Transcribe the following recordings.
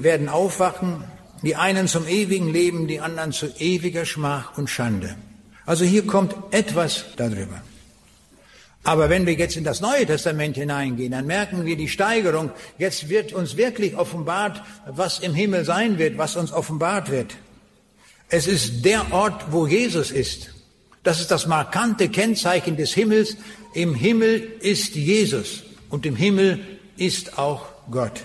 werden aufwachen, die einen zum ewigen Leben, die anderen zu ewiger Schmach und Schande. Also hier kommt etwas darüber. Aber wenn wir jetzt in das Neue Testament hineingehen, dann merken wir die Steigerung. Jetzt wird uns wirklich offenbart, was im Himmel sein wird, was uns offenbart wird. Es ist der Ort, wo Jesus ist. Das ist das markante Kennzeichen des Himmels. Im Himmel ist Jesus und im Himmel ist auch Gott.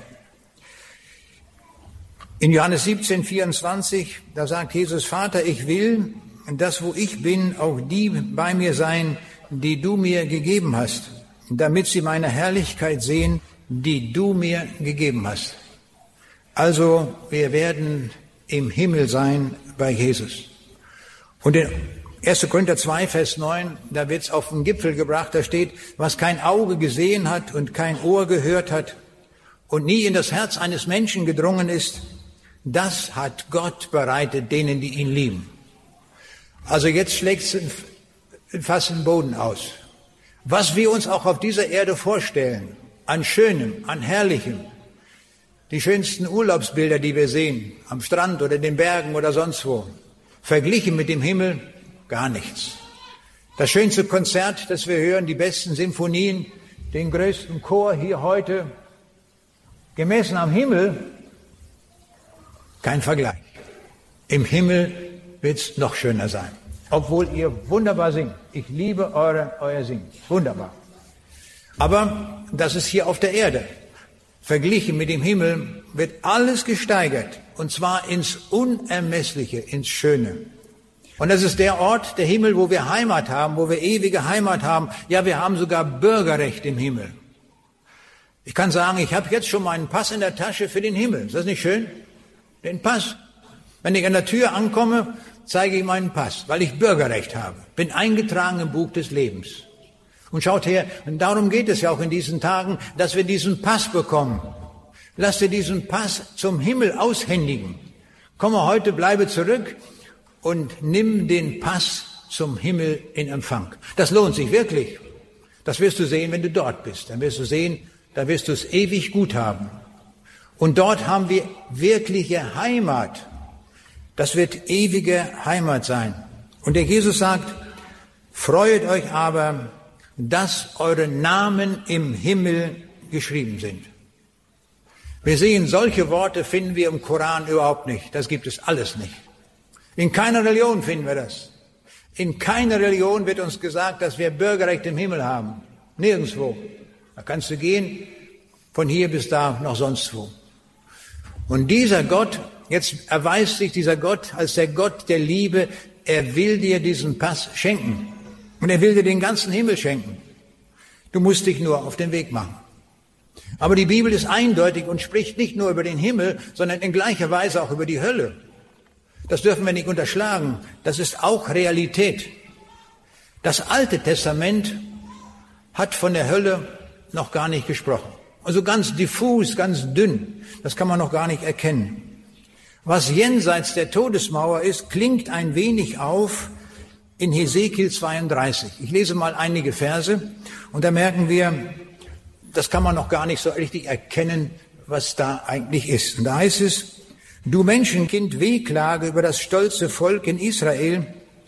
In Johannes 17, 24, da sagt Jesus, Vater, ich will, dass wo ich bin, auch die bei mir sein, die du mir gegeben hast, damit sie meine Herrlichkeit sehen, die du mir gegeben hast. Also wir werden im Himmel sein bei Jesus. Und in 1. Korinther 2, Vers 9, da wird es auf den Gipfel gebracht, da steht, was kein Auge gesehen hat und kein Ohr gehört hat und nie in das Herz eines Menschen gedrungen ist, das hat Gott bereitet denen, die ihn lieben. Also jetzt schlägt es fast den Boden aus. Was wir uns auch auf dieser Erde vorstellen, an Schönem, an Herrlichem, die schönsten Urlaubsbilder, die wir sehen, am Strand oder den Bergen oder sonst wo, verglichen mit dem Himmel, gar nichts. Das schönste Konzert, das wir hören, die besten Symphonien, den größten Chor hier heute, gemessen am Himmel, kein Vergleich. Im Himmel wird es noch schöner sein. Obwohl ihr wunderbar singt. Ich liebe euer Singen. Wunderbar. Aber das ist hier auf der Erde. Verglichen mit dem Himmel wird alles gesteigert. Und zwar ins Unermessliche, ins Schöne. Und das ist der Ort, der Himmel, wo wir Heimat haben, wo wir ewige Heimat haben. Ja, wir haben sogar Bürgerrecht im Himmel. Ich kann sagen, ich habe jetzt schon meinen Pass in der Tasche für den Himmel. Ist das nicht schön? Den Pass. Wenn ich an der Tür ankomme, zeige ich meinen Pass, weil ich Bürgerrecht habe. Bin eingetragen im Buch des Lebens. Und schaut her, und darum geht es ja auch in diesen Tagen, dass wir diesen Pass bekommen. Lass dir diesen Pass zum Himmel aushändigen. Komme heute, bleibe zurück und nimm den Pass zum Himmel in Empfang. Das lohnt sich wirklich. Das wirst du sehen, wenn du dort bist. Dann wirst du sehen, da wirst du es ewig gut haben. Und dort haben wir wirkliche Heimat. Das wird ewige Heimat sein. Und der Jesus sagt, freut euch aber, dass eure Namen im Himmel geschrieben sind. Wir sehen, solche Worte finden wir im Koran überhaupt nicht. Das gibt es alles nicht. In keiner Religion finden wir das. In keiner Religion wird uns gesagt, dass wir Bürgerrecht im Himmel haben. Nirgendwo. Da kannst du gehen, von hier bis da, noch sonst wo. Und dieser Gott, jetzt erweist sich dieser Gott als der Gott der Liebe. Er will dir diesen Pass schenken. Und er will dir den ganzen Himmel schenken. Du musst dich nur auf den Weg machen. Aber die Bibel ist eindeutig und spricht nicht nur über den Himmel, sondern in gleicher Weise auch über die Hölle. Das dürfen wir nicht unterschlagen. Das ist auch Realität. Das Alte Testament hat von der Hölle noch gar nicht gesprochen. Also ganz diffus, ganz dünn. Das kann man noch gar nicht erkennen. Was jenseits der Todesmauer ist, klingt ein wenig auf in Hesekiel 32. Ich lese mal einige Verse und da merken wir, das kann man noch gar nicht so richtig erkennen, was da eigentlich ist. Und da heißt es, du Menschenkind, wehklage über das stolze Volk in Israel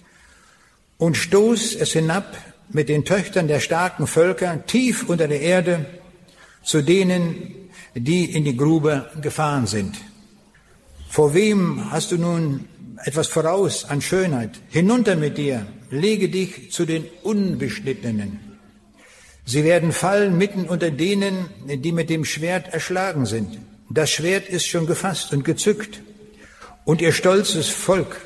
und stoß es hinab mit den Töchtern der starken Völker tief unter der Erde zu denen, die in die Grube gefahren sind. Vor wem hast du nun etwas voraus an Schönheit? Hinunter mit dir, lege dich zu den Unbeschnittenen. Sie werden fallen mitten unter denen, die mit dem Schwert erschlagen sind. Das Schwert ist schon gefasst und gezückt. Und ihr stolzes Volk,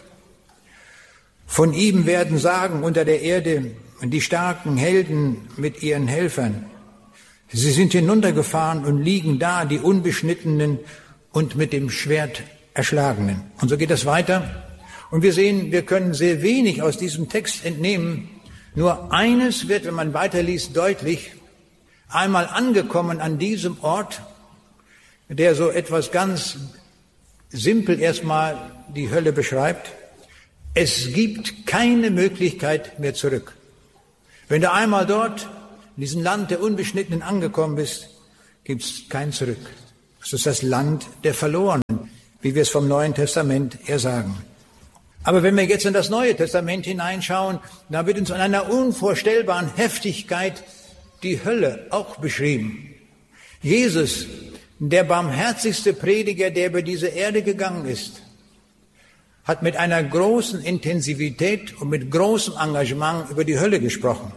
von ihm werden sagen unter der Erde die starken Helden mit ihren Helfern. Sie sind hinuntergefahren und liegen da, die Unbeschnittenen und mit dem Schwert Erschlagenen. Und so geht es weiter. Und wir sehen, wir können sehr wenig aus diesem Text entnehmen. Nur eines wird, wenn man weiterliest, deutlich. Einmal angekommen an diesem Ort, der so etwas ganz simpel erstmal die Hölle beschreibt. Es gibt keine Möglichkeit mehr zurück. Wenn du einmal dort in diesem Land der Unbeschnittenen angekommen bist, gibt es kein Zurück. Es ist das Land der Verlorenen. wie wir es vom Neuen Testament her sagen. Aber wenn wir jetzt in das Neue Testament hineinschauen, da wird uns in einer unvorstellbaren Heftigkeit die Hölle auch beschrieben. Jesus, der barmherzigste Prediger, der über diese Erde gegangen ist, hat mit einer großen Intensivität und mit großem Engagement über die Hölle gesprochen.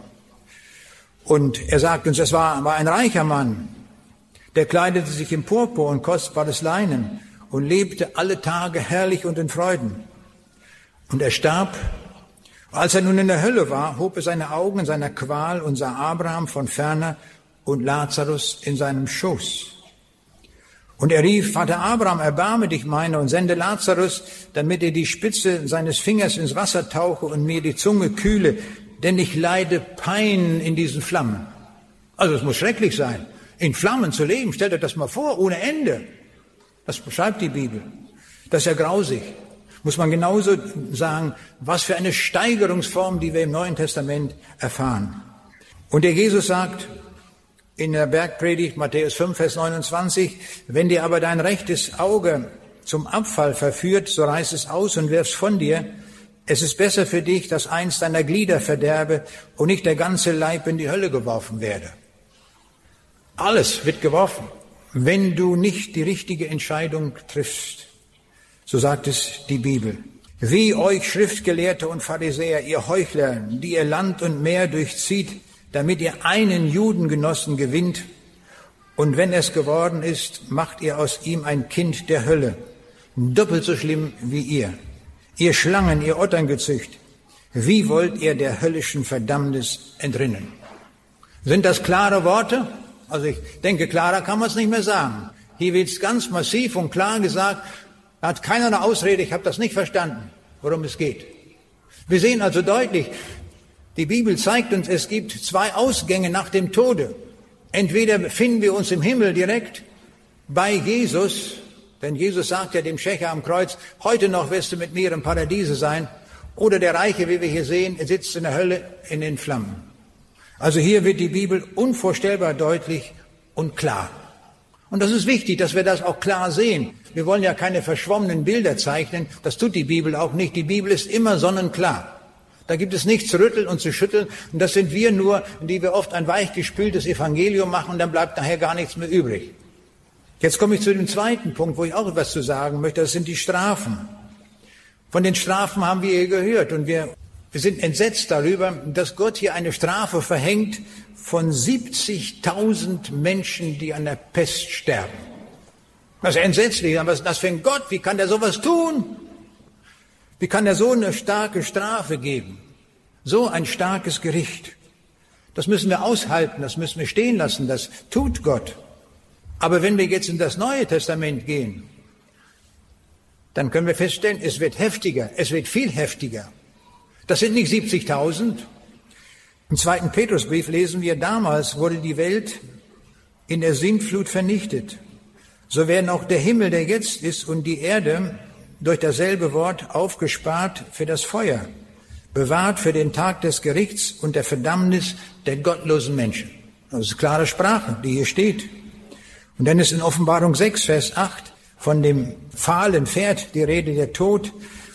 Und er sagt uns, es war ein reicher Mann, der kleidete sich in Purpur und kostbares Leinen und lebte alle Tage herrlich und in Freuden. Und er starb. Als er nun in der Hölle war, hob er seine Augen in seiner Qual und sah Abraham von ferne und Lazarus in seinem Schoß. Und er rief, Vater Abraham, erbarme dich meiner und sende Lazarus, damit er die Spitze seines Fingers ins Wasser tauche und mir die Zunge kühle, denn ich leide Pein in diesen Flammen. Also es muss schrecklich sein, in Flammen zu leben. Stellt euch das mal vor, ohne Ende. Das beschreibt die Bibel. Das ist ja grausig. Muss man genauso sagen, was für eine Steigerungsform, die wir im Neuen Testament erfahren. Und der Jesus sagt in der Bergpredigt, Matthäus 5, Vers 29, wenn dir aber dein rechtes Auge zum Abfall verführt, so reiß es aus und wirf's von dir. Es ist besser für dich, dass eins deiner Glieder verderbe und nicht der ganze Leib in die Hölle geworfen werde. Alles wird geworfen, wenn du nicht die richtige Entscheidung triffst. So sagt es die Bibel. Wie euch Schriftgelehrte und Pharisäer, ihr Heuchler, die ihr Land und Meer durchzieht, damit ihr einen Judengenossen gewinnt. Und wenn es geworden ist, macht ihr aus ihm ein Kind der Hölle. Doppelt so schlimm wie ihr. Ihr Schlangen, ihr Otterngezücht. Wie wollt ihr der höllischen Verdammnis entrinnen? Sind das klare Worte? Also ich denke, klarer kann man es nicht mehr sagen. Hier wird es ganz massiv und klar gesagt, da hat keiner eine Ausrede, ich habe das nicht verstanden, worum es geht. Wir sehen also deutlich, die Bibel zeigt uns, es gibt zwei Ausgänge nach dem Tode. Entweder befinden wir uns im Himmel direkt bei Jesus, denn Jesus sagt ja dem Schächer am Kreuz, heute noch wirst du mit mir im Paradiese sein, oder der Reiche, wie wir hier sehen, er sitzt in der Hölle in den Flammen. Also hier wird die Bibel unvorstellbar deutlich und klar. Und das ist wichtig, dass wir das auch klar sehen. Wir wollen ja keine verschwommenen Bilder zeichnen. Das tut die Bibel auch nicht. Die Bibel ist immer sonnenklar. Da gibt es nichts zu rütteln und zu schütteln. Und das sind wir nur, die wir oft ein weichgespültes Evangelium machen und dann bleibt nachher gar nichts mehr übrig. Jetzt komme ich zu dem zweiten Punkt, wo ich auch etwas zu sagen möchte. Das sind die Strafen. Von den Strafen haben wir hier gehört und wir sind entsetzt darüber, dass Gott hier eine Strafe verhängt von 70.000 Menschen, die an der Pest sterben. Das ist entsetzlich. Was ist das für ein Gott? Wie kann der sowas tun? Wie kann er so eine starke Strafe geben? So ein starkes Gericht. Das müssen wir aushalten, das müssen wir stehen lassen, das tut Gott. Aber wenn wir jetzt in das Neue Testament gehen, dann können wir feststellen, es wird heftiger, es wird viel heftiger. Das sind nicht 70.000. Im 2. Petrusbrief lesen wir, damals wurde die Welt in der Sintflut vernichtet. So werden auch der Himmel, der jetzt ist, und die Erde durch dasselbe Wort aufgespart für das Feuer, bewahrt für den Tag des Gerichts und der Verdammnis der gottlosen Menschen. Das ist klare Sprache, die hier steht. Und dann ist in Offenbarung 6, Vers 8 von dem fahlen Pferd die Rede, der Tod,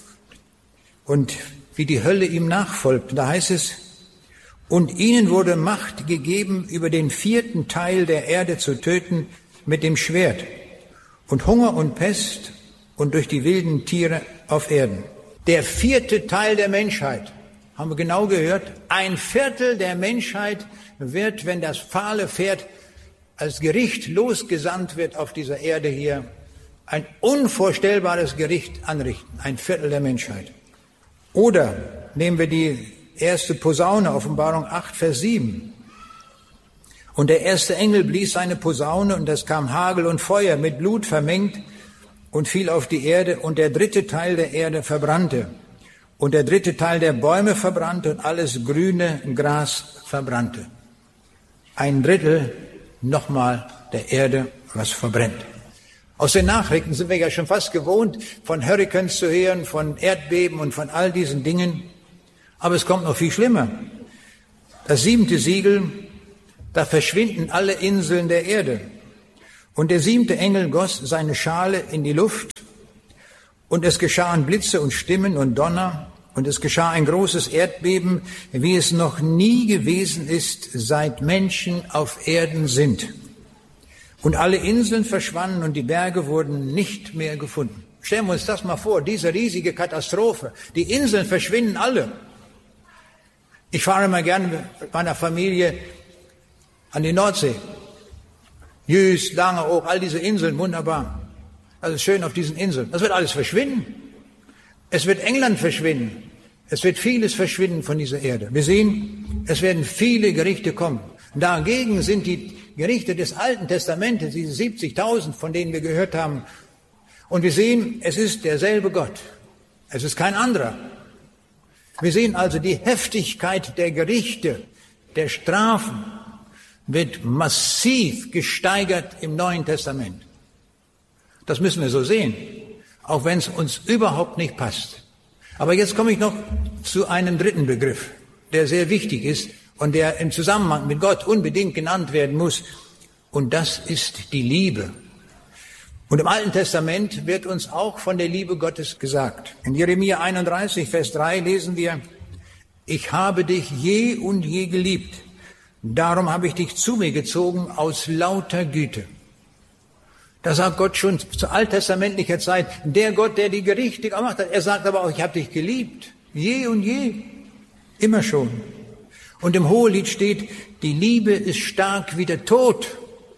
und wie die Hölle ihm nachfolgt. Da heißt es, und ihnen wurde Macht gegeben, über den 4. Teil der Erde zu töten mit dem Schwert und Hunger und Pest und durch die wilden Tiere auf Erden. Der 4. Teil der Menschheit, haben wir genau gehört, 1/4 der Menschheit wird, wenn das fahle Pferd als Gericht losgesandt wird auf dieser Erde hier, ein unvorstellbares Gericht anrichten. 1/4 der Menschheit. Oder nehmen wir die erste Posaune, Offenbarung 8, Vers 7. Und der erste Engel blies seine Posaune, und es kam Hagel und Feuer mit Blut vermengt und fiel auf die Erde, und der 3. Teil der Erde verbrannte. Und der 3. Teil der Bäume verbrannte und alles grüne Gras verbrannte. 1/3 nochmal der Erde, was verbrennt. Aus den Nachrichten sind wir ja schon fast gewohnt, von Hurrikans zu hören, von Erdbeben und von all diesen Dingen. Aber es kommt noch viel schlimmer. Das 7. Siegel, da verschwinden alle Inseln der Erde. Und der 7. Engel goss seine Schale in die Luft, Und es geschahen Blitze und Stimmen und Donner, und es geschah ein großes Erdbeben, wie es noch nie gewesen ist, seit Menschen auf Erden sind. Und alle Inseln verschwanden und die Berge wurden nicht mehr gefunden. Stellen wir uns das mal vor, diese riesige Katastrophe. Die Inseln verschwinden alle. Ich fahre mal gerne mit meiner Familie an die Nordsee. Jüst, Langeoog, all diese Inseln, wunderbar. Also schön auf diesen Inseln. Das wird alles verschwinden. Es wird England verschwinden. Es wird vieles verschwinden von dieser Erde. Wir sehen, es werden viele Gerichte kommen. Dagegen sind die Gerichte des Alten Testamentes, diese 70.000, von denen wir gehört haben. Und wir sehen, es ist derselbe Gott. Es ist kein anderer. Wir sehen also, die Heftigkeit der Gerichte, der Strafen wird massiv gesteigert im Neuen Testament. Das müssen wir so sehen, auch wenn es uns überhaupt nicht passt. Aber jetzt komme ich noch zu einem dritten Begriff, der sehr wichtig ist und der im Zusammenhang mit Gott unbedingt genannt werden muss. Und das ist die Liebe. Und im Alten Testament wird uns auch von der Liebe Gottes gesagt. In Jeremia 31, Vers 3 lesen wir, ich habe dich je und je geliebt, darum habe ich dich zu mir gezogen aus lauter Güte. Da sagt Gott schon zu alttestamentlicher Zeit, der Gott, der die Gerichte gemacht hat. Er sagt aber auch, ich habe dich geliebt, je und je, immer schon. Und im Hohelied steht, die Liebe ist stark wie der Tod.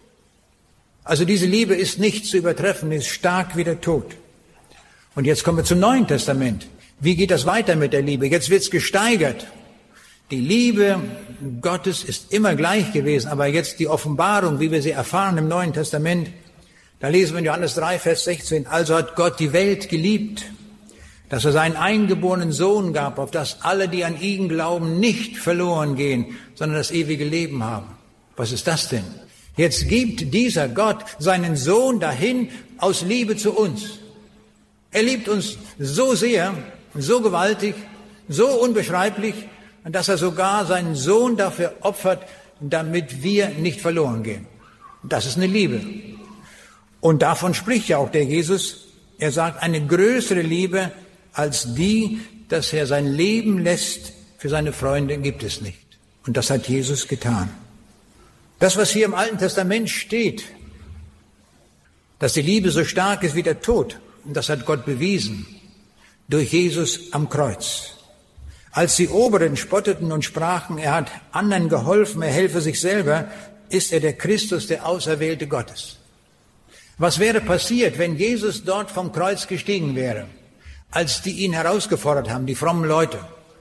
Also diese Liebe ist nicht zu übertreffen, ist stark wie der Tod. Und jetzt kommen wir zum Neuen Testament. Wie geht das weiter mit der Liebe? Jetzt wird's gesteigert. Die Liebe Gottes ist immer gleich gewesen, aber jetzt die Offenbarung, wie wir sie erfahren im Neuen Testament, da lesen wir in Johannes 3, Vers 16, also hat Gott die Welt geliebt, dass er seinen eingeborenen Sohn gab, auf dass alle, die an ihn glauben, nicht verloren gehen, sondern das ewige Leben haben. Was ist das denn? Jetzt gibt dieser Gott seinen Sohn dahin aus Liebe zu uns. Er liebt uns so sehr, so gewaltig, so unbeschreiblich, dass er sogar seinen Sohn dafür opfert, damit wir nicht verloren gehen. Das ist eine Liebe. Und davon spricht ja auch der Jesus. Er sagt, eine größere Liebe als die, dass er sein Leben lässt für seine Freunde, gibt es nicht. Und das hat Jesus getan. Das, was hier im Alten Testament steht, dass die Liebe so stark ist wie der Tod, das hat Gott bewiesen durch Jesus am Kreuz. Als die Oberen spotteten und sprachen, er hat anderen geholfen, er helfe sich selber, ist er der Christus, der Auserwählte Gottes. Was wäre passiert, wenn Jesus dort vom Kreuz gestiegen wäre, als die ihn herausgefordert haben, die frommen Leute?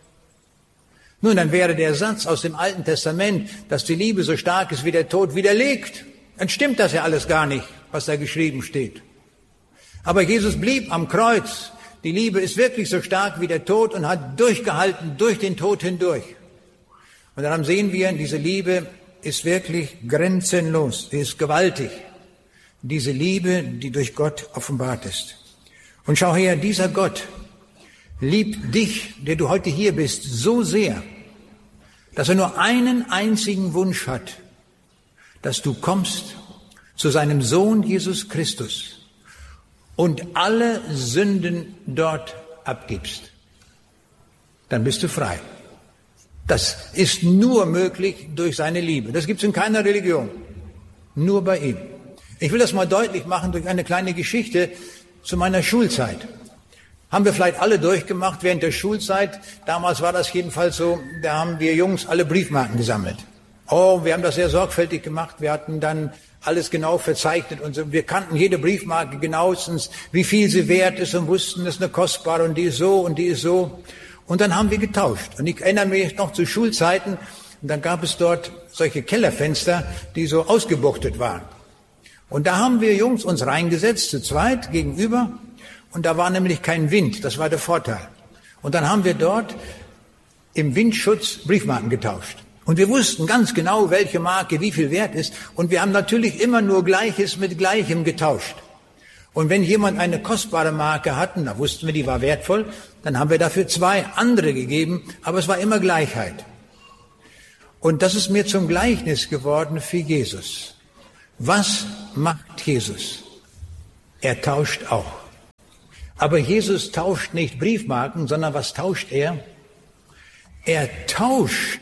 Nun, dann wäre der Satz aus dem Alten Testament, dass die Liebe so stark ist wie der Tod, widerlegt. Dann stimmt das ja alles gar nicht, was da geschrieben steht. Aber Jesus blieb am Kreuz. Die Liebe ist wirklich so stark wie der Tod und hat durchgehalten durch den Tod hindurch. Und daran sehen wir, diese Liebe ist wirklich grenzenlos, sie ist gewaltig. Diese Liebe, die durch Gott offenbart ist. Und schau her, dieser Gott liebt dich, der du heute hier bist, so sehr, dass er nur einen einzigen Wunsch hat, dass du kommst zu seinem Sohn Jesus Christus und alle Sünden dort abgibst. Dann bist du frei. Das ist nur möglich durch seine Liebe. Das gibt es in keiner Religion. Nur bei ihm. Ich will das mal deutlich machen durch eine kleine Geschichte zu meiner Schulzeit. Haben wir vielleicht alle durchgemacht während der Schulzeit. Damals war das jedenfalls so, da haben wir Jungs alle Briefmarken gesammelt. Oh, wir haben das sehr sorgfältig gemacht. Wir hatten dann alles genau verzeichnet und so. Wir kannten jede Briefmarke genauestens, wie viel sie wert ist und wussten, das ist eine kostbare und die ist so und die ist so. Und dann haben wir getauscht. Und ich erinnere mich noch zu Schulzeiten, und dann gab es dort solche Kellerfenster, die so ausgebuchtet waren. Und da haben wir Jungs uns reingesetzt, zu zweit gegenüber. Und da war nämlich kein Wind, das war der Vorteil. Und dann haben wir dort im Windschutz Briefmarken getauscht. Und wir wussten ganz genau, welche Marke wie viel wert ist. Und wir haben natürlich immer nur Gleiches mit Gleichem getauscht. Und wenn jemand eine kostbare Marke hatten, da wussten wir, die war wertvoll, dann haben wir dafür 2 andere gegeben, aber es war immer Gleichheit. Und das ist mir zum Gleichnis geworden für Jesus. Was macht Jesus? Er tauscht auch. Aber Jesus tauscht nicht Briefmarken, sondern was tauscht er? Er tauscht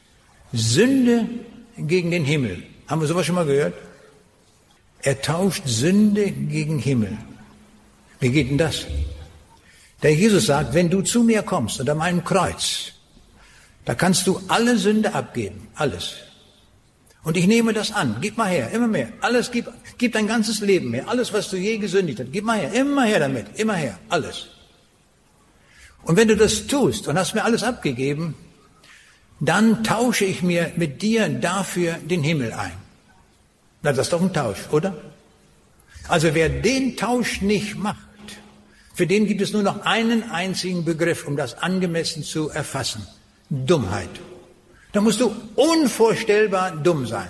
Sünde gegen den Himmel. Haben wir sowas schon mal gehört? Er tauscht Sünde gegen Himmel. Wie geht denn das? Der Jesus sagt, wenn du zu mir kommst unter meinem Kreuz, da kannst du alle Sünde abgeben, alles. Und ich nehme das an, gib mal her, immer mehr. Alles, gib dein ganzes Leben her, alles, was du je gesündigt hast, gib mal her, immer her damit, immer her, alles. Und wenn du das tust und hast mir alles abgegeben, dann tausche ich mir mit dir dafür den Himmel ein. Na, das ist doch ein Tausch, oder? Also wer den Tausch nicht macht, für den gibt es nur noch einen einzigen Begriff, um das angemessen zu erfassen. Dummheit. Da musst du unvorstellbar dumm sein.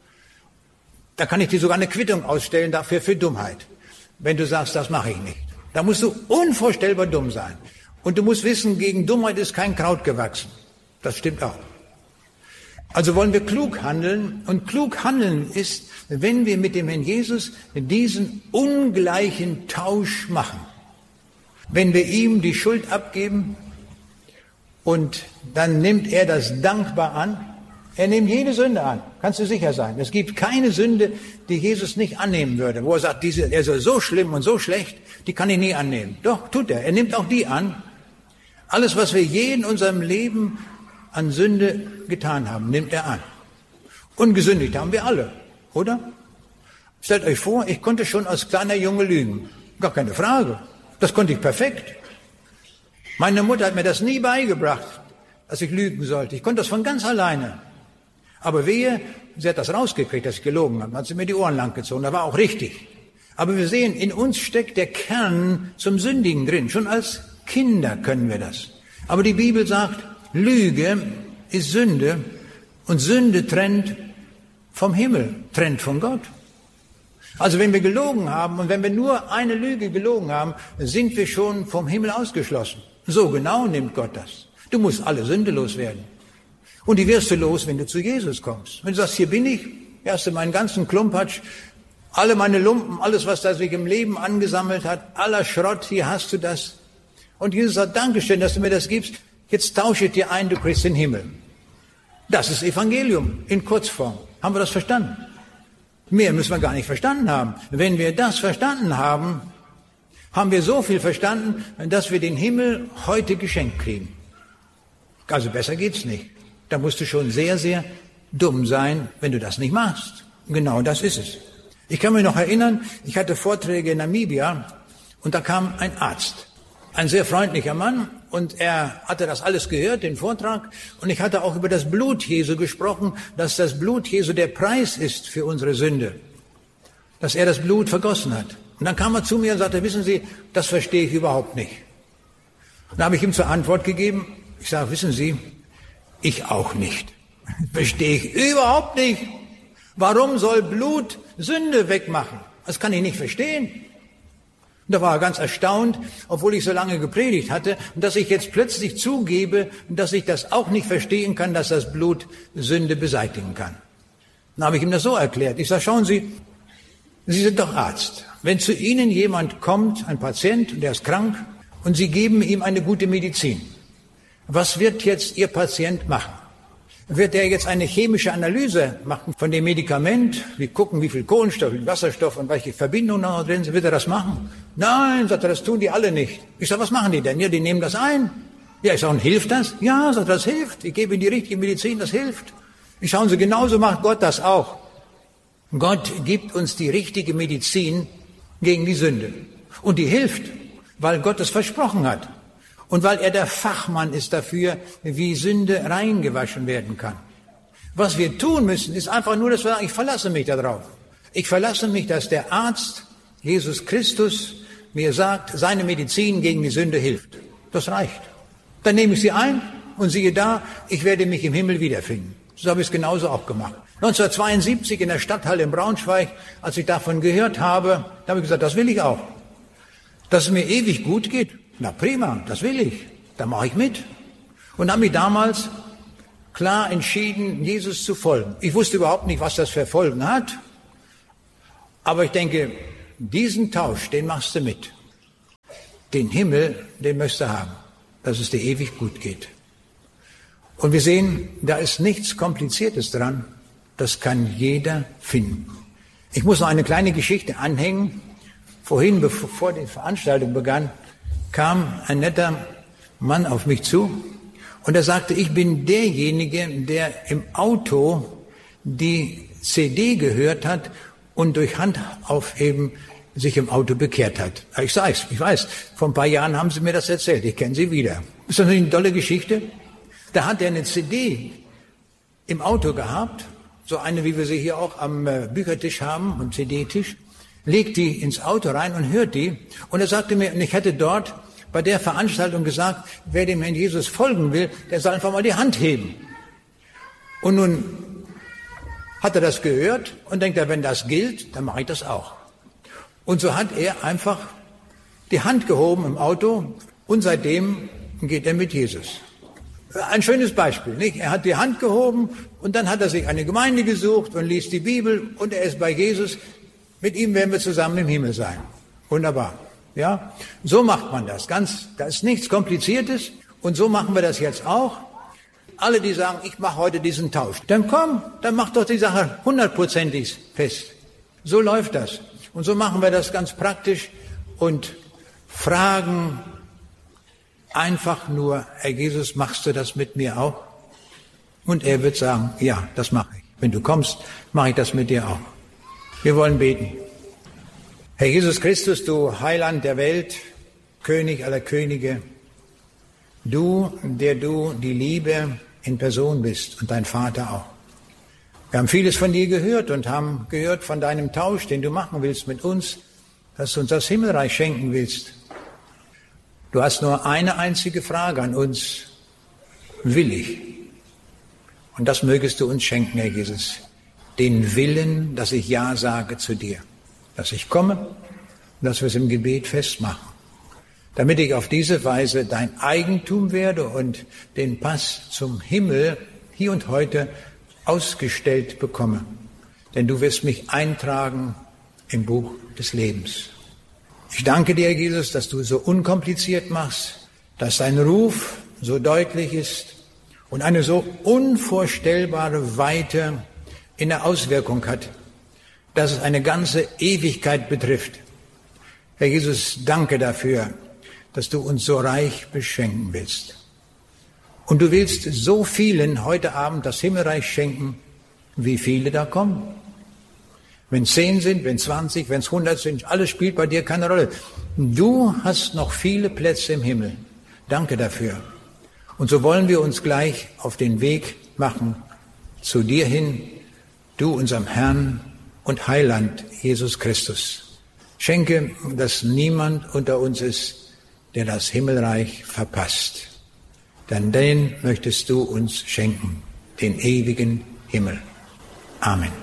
Da kann ich dir sogar eine Quittung ausstellen dafür für Dummheit, wenn du sagst, das mache ich nicht. Da musst du unvorstellbar dumm sein. Und du musst wissen, gegen Dummheit ist kein Kraut gewachsen. Das stimmt auch. Also wollen wir klug handeln. Und klug handeln ist, wenn wir mit dem Herrn Jesus diesen ungleichen Tausch machen. Wenn wir ihm die Schuld abgeben und dann nimmt er das dankbar an. Er nimmt jede Sünde an, kannst du sicher sein. Es gibt keine Sünde, die Jesus nicht annehmen würde, wo er sagt, er ist so schlimm und so schlecht, die kann ich nie annehmen. Doch, tut er. Er nimmt auch die an. Alles, was wir je in unserem Leben an Sünde getan haben, nimmt er an. Ungesündigt haben wir alle, oder? Stellt euch vor, ich konnte schon als kleiner Junge lügen. Gar keine Frage. Das konnte ich perfekt. Meine Mutter hat mir das nie beigebracht, dass ich lügen sollte. Ich konnte das von ganz alleine. Aber wehe, sie hat das rausgekriegt, dass ich gelogen habe. Dann hat sie mir die Ohren lang gezogen. Das war auch richtig. Aber wir sehen, in uns steckt der Kern zum Sündigen drin. Schon als Kinder können wir das. Aber die Bibel sagt, Lüge ist Sünde und Sünde trennt vom Himmel, trennt von Gott. Also wenn wir gelogen haben und wenn wir nur eine Lüge gelogen haben, sind wir schon vom Himmel ausgeschlossen. So genau nimmt Gott das. Du musst alle Sünde loswerden. Und die wirst du los, wenn du zu Jesus kommst. Wenn du sagst, hier bin ich, hier hast du meinen ganzen Klumpatsch, alle meine Lumpen, alles, was da sich im Leben angesammelt hat, aller Schrott, hier hast du das. Und Jesus sagt, Dankeschön, dass du mir das gibst. Jetzt tausche ich dir ein, du kriegst den Himmel. Das ist Evangelium in Kurzform. Haben wir das verstanden? Mehr müssen wir gar nicht verstanden haben. Wenn wir das verstanden haben, haben wir so viel verstanden, dass wir den Himmel heute geschenkt kriegen. Also besser geht's nicht. Da musst du schon sehr, sehr dumm sein, wenn du das nicht machst. Genau das ist es. Ich kann mich noch erinnern, ich hatte Vorträge in Namibia und da kam ein Arzt. Ein sehr freundlicher Mann und er hatte das alles gehört, den Vortrag. Und ich hatte auch über das Blut Jesu gesprochen, dass das Blut Jesu der Preis ist für unsere Sünde. Dass er das Blut vergossen hat. Und dann kam er zu mir und sagte, wissen Sie, das verstehe ich überhaupt nicht. Und da habe ich ihm zur Antwort gegeben, ich sage, wissen Sie, ich auch nicht. Verstehe ich überhaupt nicht. Warum soll Blut Sünde wegmachen? Das kann ich nicht verstehen. Und da war er ganz erstaunt, obwohl ich so lange gepredigt hatte, dass ich jetzt plötzlich zugebe, dass ich das auch nicht verstehen kann, dass das Blut Sünde beseitigen kann. Dann habe ich ihm das so erklärt. Ich sage, schauen Sie, Sie sind doch Arzt. Wenn zu Ihnen jemand kommt, ein Patient, der ist krank, und Sie geben ihm eine gute Medizin, was wird jetzt Ihr Patient machen? Wird er jetzt eine chemische Analyse machen von dem Medikament? Wir gucken, wie viel Kohlenstoff, wie viel Wasserstoff und welche Verbindungen noch drin sind. Wird er das machen? Nein, sagt er, das tun die alle nicht. Ich sage, was machen die denn? Ja, die nehmen das ein. Ja, ich sage, und hilft das? Ja, sagt er, das hilft. Ich gebe ihnen die richtige Medizin, das hilft. Ich schauen Sie, genauso macht Gott das auch. Gott gibt uns die richtige Medizin gegen die Sünde. Und die hilft, weil Gott es versprochen hat. Und weil er der Fachmann ist dafür, wie Sünde reingewaschen werden kann. Was wir tun müssen, ist einfach nur, dass wir sagen, ich verlasse mich darauf. Ich verlasse mich, dass der Arzt, Jesus Christus, mir sagt, seine Medizin gegen die Sünde hilft. Das reicht. Dann nehme ich sie ein und siehe da, ich werde mich im Himmel wiederfinden. So habe ich es genauso auch gemacht. 1972 in der Stadthalle in Braunschweig, als ich davon gehört habe, da habe ich gesagt, das will ich auch. Dass es mir ewig gut geht. Na prima, das will ich. Da mache ich mit. Und habe mich damals klar entschieden, Jesus zu folgen. Ich wusste überhaupt nicht, was das für Folgen hat. Aber ich denke, diesen Tausch, den machst du mit. den Himmel, den möchtest du haben, dass es dir ewig gut geht. Und wir sehen, da ist nichts Kompliziertes dran. Das kann jeder finden. Ich muss noch eine kleine Geschichte anhängen. Vorhin, bevor die Veranstaltung begann, kam ein netter Mann auf mich zu und er sagte, ich bin derjenige, der im Auto die CD gehört hat und durch Handaufheben sich im Auto bekehrt hat. Ich weiß, vor ein paar Jahren haben Sie mir das erzählt, ich kenne Sie wieder. Ist das nicht eine tolle Geschichte? Da hat er eine CD im Auto gehabt, so eine, wie wir sie hier auch am Büchertisch haben, am CD-Tisch, legt die ins Auto rein und hört die. Und er sagte mir, und ich hätte dort bei der Veranstaltung gesagt, wer dem Herrn Jesus folgen will, der soll einfach mal die Hand heben. Und nun hat er das gehört und denkt er, wenn das gilt, dann mache ich das auch. Und so hat er einfach die Hand gehoben im Auto und seitdem geht er mit Jesus. Ein schönes Beispiel, nicht? Er hat die Hand gehoben und dann hat er sich eine Gemeinde gesucht und liest die Bibel und er ist bei Jesus. Mit ihm werden wir zusammen im Himmel sein. Wunderbar. Ja? So macht man das. Da ist nichts Kompliziertes und so machen wir das jetzt auch. Alle, die sagen, ich mache heute diesen Tausch, dann komm, dann mach doch die Sache 100%ig fest. So läuft das. Und so machen wir das ganz praktisch und fragen einfach nur, Herr Jesus, machst du das mit mir auch? Und er wird sagen, ja, das mache ich. Wenn du kommst, mache ich das mit dir auch. Wir wollen beten. Herr Jesus Christus, du Heiland der Welt, König aller Könige, du, der du die Liebe in Person bist und dein Vater auch. Wir haben vieles von dir gehört und haben gehört von deinem Tausch, den du machen willst mit uns, dass du uns das Himmelreich schenken willst. Du hast nur eine einzige Frage an uns. Will ich? Und das mögest du uns schenken, Herr Jesus. Den Willen, dass ich Ja sage zu dir. Dass ich komme und dass wir es im Gebet festmachen. Damit ich auf diese Weise dein Eigentum werde und den Pass zum Himmel hier und heute ausgestellt bekomme. Denn du wirst mich eintragen im Buch des Lebens. Ich danke dir, Jesus, dass du so unkompliziert machst, dass dein Ruf so deutlich ist und eine so unvorstellbare Weite in der Auswirkung hat, dass es eine ganze Ewigkeit betrifft. Herr Jesus, danke dafür, dass du uns so reich beschenken willst. Und du willst so vielen heute Abend das Himmelreich schenken, wie viele da kommen. Wenn 10 sind, wenn 20, wenn es 100 sind, alles spielt bei dir keine Rolle. Du hast noch viele Plätze im Himmel. Danke dafür. Und so wollen wir uns gleich auf den Weg machen zu dir hin, du unserem Herrn und Heiland Jesus Christus. Schenke, dass niemand unter uns ist, der das Himmelreich verpasst. Denn den möchtest du uns schenken, den ewigen Himmel. Amen.